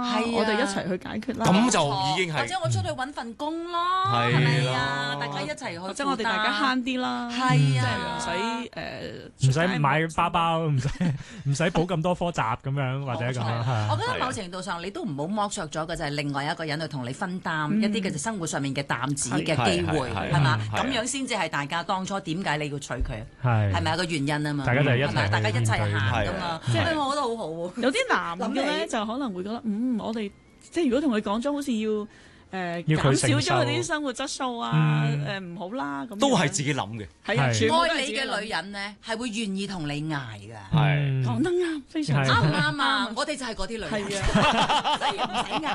啦，我哋一齊去解決啦。 咁就已經係， 或者我出去揾份工咯， 係咪啊？大家一齊去， 或者我哋大家慳啲啦， 係啊， 唔使買包包，唔使補咁多科習咁樣，或者咁樣。 我覺得某程度上你都唔好剝削咗嘅就係另外一個人去同你分擔一啲嘅生活上面嘅擔子嘅機會，係嘛？咁樣先至係大家當初點解你要娶佢？係咪有個原因啊嘛？ 大家就係一齊， 大家一齊行噶嘛？即係我覺得好好喎。 有啲男嘅咧就可能會覺得，我哋即係如果同佢講咗，好似要減少咗佢啲生活質素啊，唔好啦咁。 都係自己諗嘅。 係啊，全部都係愛你嘅女人咧係會願意同你捱㗎。 係講得啱，非常啱唔啱啊？我哋就係嗰啲女人， 係啊， 所以唔使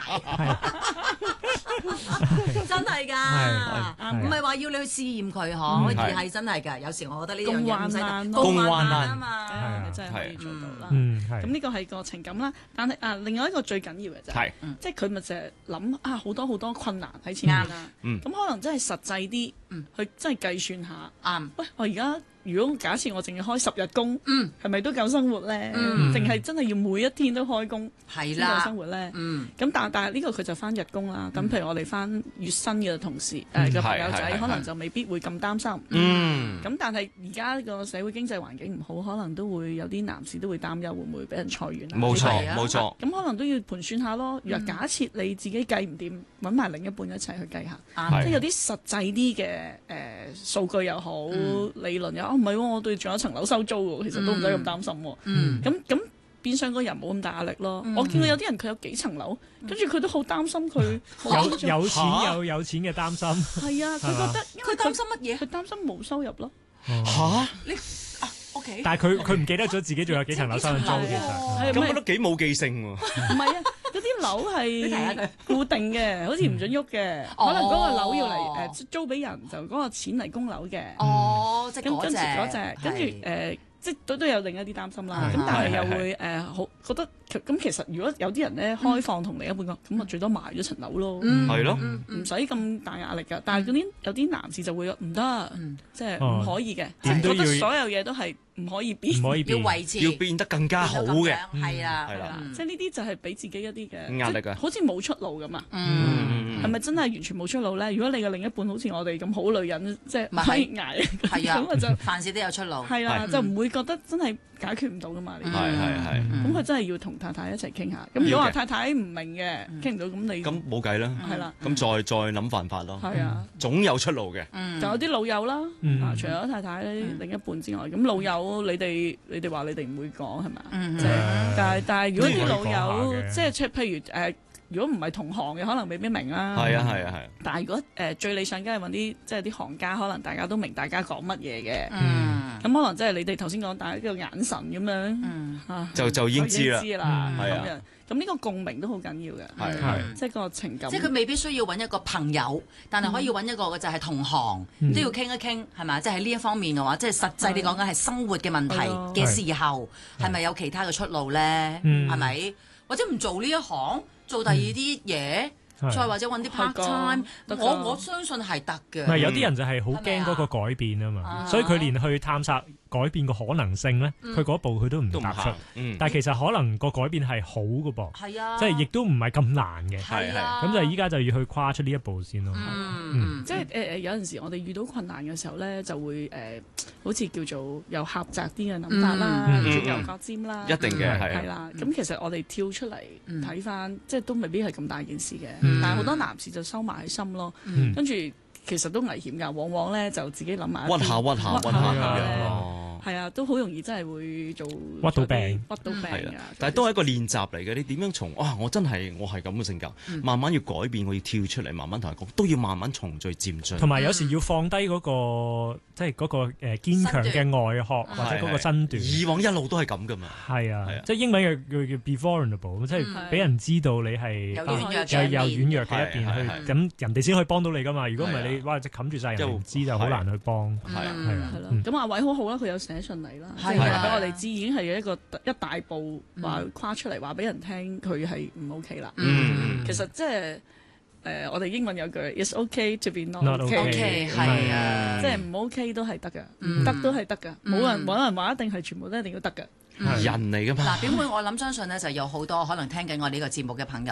捱。真係㗎，唔係話要你去試驗佢嗬，而係真係㗎。有時我覺得呢樣嘢唔使共患難啊嘛，真係可以做到啦。咁呢個係個情感啦，但係另外一個最緊要嘅就係，即係佢咪成日諗好多好多困難喺前面啦。咁可能真係實際啲，去真係計算下。喂，我而家如果假設我淨係開10日工，係咪都夠生活咧？定係真係要每一天都開工先夠生活咧？咁但係呢個佢就翻日工啦。咁譬如我哋翻月薪嘅同事嘅朋友仔，可能就未必會咁擔心。咁但係而家個社會經濟環境唔好，可能都會有啲男士都會擔憂會唔會俾人裁員啊？ 冇錯冇錯。 咁可能都要盤算下咯。若假設你自己計唔掂，揾埋另一半一齊去計下，即係有啲實際啲嘅數據又好，理論又好。唔係喎，我哋仲有層樓收租喎，其實都唔使咁擔心喎。咁變相個人冇咁大壓力咯。我見到有啲人佢有幾層樓，跟住佢都好擔心佢有錢有錢嘅擔心。 係啊，佢覺得佢擔心乜嘢？ 佢擔心冇收入咯。 嚇！ 你OK？ 但係佢唔記得咗自己仲有幾層樓收緊租，其實咁我都幾冇記性喎。 唔係啊，嗰啲樓係固定嘅，好似唔准喐嘅。可能嗰個樓要嚟租俾人，就嗰個錢嚟供樓嘅。 即係嗰隻， 跟住即係都有另一啲擔心啦。咁但係又會好覺得咁其實如果有啲人咧開放同另一半講，咁啊最多賣咗層樓咯， 係咯， 唔使咁大壓力㗎。但係嗰啲有啲男士就會唔得，即係唔可以嘅，覺得所有嘢都係唔可以變， 唔可以變， 要維持， 要變得更加好嘅， 係啦， 即係呢啲就係俾自己一啲嘅壓力啊， 好似冇出路咁啊。係咪真係完全冇出路咧？如果你嘅另一半好似我哋咁好女人，即係可以捱，咁啊就凡事都有出路。 係啦，就唔會覺得真係解決唔到噶嘛。 係。 咁佢真係要同太太一齊傾下。咁如果話太太唔明嘅，傾唔到，咁你咁冇計啦。 係啦， 咁再諗辦法咯。 係啊， 總有出路嘅。 就有啲老友啦，除咗太太另一半之外，咁老友你哋話你哋唔會講係咪？但係如果啲老友即係譬如如果唔係同行嘅，可能未必明啦。 係啊。 但係如果最理想，梗係揾啲即係啲行家，可能大家都明大家講乜嘢嘅。咁可能即係你哋頭先講，但係呢個眼神咁樣就已經知啦。 係啊。 咁呢個共鳴都好緊要嘅。 係。 即係個情感。 即係佢未必需要揾一個朋友，但係可以揾一個嘅就係同行，都要傾一傾係咪？即係呢一方面嘅話，即係實際你講緊係生活嘅問題嘅時候，係咪有其他嘅出路咧？係咪？或者唔做呢一行？做第二啲嘢，再或者揾啲 part time，我相信係得嘅。 唔係有啲人就係好驚嗰個改變啊嘛，所以佢連去探索改變個可能性咧，佢嗰步佢都唔踏出。但係其實可能個改變係好嘅噃， 係啊， 即係亦都唔係咁難嘅。 係咁就依家就要去跨出呢一步先咯。 即係有陣時我哋遇到困難嘅時候咧，就會好似叫做有狹窄啲嘅諗法啦，鑽牛角尖啦， 一定嘅係啦。咁其實我哋跳出嚟睇翻，即係都未必係咁大件事嘅。但係好多男士就收埋喺心咯，跟住其實都危險㗎。往往咧就自己諗埋屈下咁樣咯。 係啊，都好容易真係會做屈到病㗎。 但係都係一個練習嚟嘅。你點樣從我係咁嘅性格，慢慢要改變，我要跳出嚟，慢慢同人講，都要慢慢循序漸進。 同埋有時要放低嗰個即係嗰個堅強嘅外殼或者嗰個身段。 以往一路都係咁㗎嘛。 係啊，即係英文叫 be vulnerable，即係俾人知道你係有軟弱嘅一邊去，咁人哋先可以幫到你㗎嘛。如果唔係你哇，即係冚住晒人唔知就好難去幫。 係咯。咁阿偉好好啦，佢有寫信嚟啦，即係話俾我哋知，已經係一大步話跨出嚟，話俾人聽佢係唔 OK 啦。其實即係我哋英文有句 It's okay to be not okay， 係啊， 即係唔 OK 都係得㗎，唔得都係得㗎，冇人話一定係全部都一定要得㗎。 人嚟㗎嘛。 嗱，表妹我諗相信咧就有好多可能聽緊我呢個節目嘅朋友。